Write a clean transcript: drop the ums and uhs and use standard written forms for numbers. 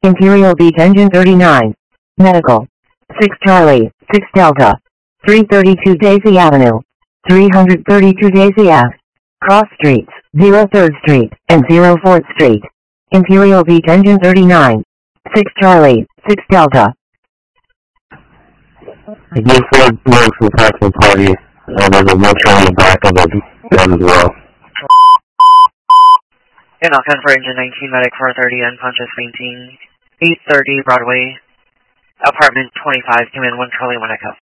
Imperial Beach Engine 39. Medical. 6 Charlie, 6 Delta. 332 Daisy Avenue. 332 Daisy Ave. Cross Streets, 03rd Street, and 04th Street. Imperial Beach Engine 39. 6 Charlie, 6 Delta. I give Ford notes from Paxton Party, and there's a motor on the back of the bed as well. And I'll for engine 19, medic 430, unconscious, fainting, 830 Broadway, apartment 25, come in 1 Charlie, 1 Echo.